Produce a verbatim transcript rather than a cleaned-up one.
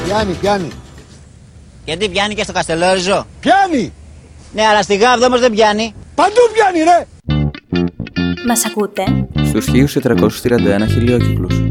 Πιάνει, πιάνει. Γιατί πιάνει και στο Καστελόριζο. Πιάνει! Ναι, αλλά στη Γάβδο όμως δεν πιάνει. Παντού πιάνει, ρε! Μας ακούτε? Στους χίλιους τετρακόσιους τριάντα ένα χιλιόκυκλους.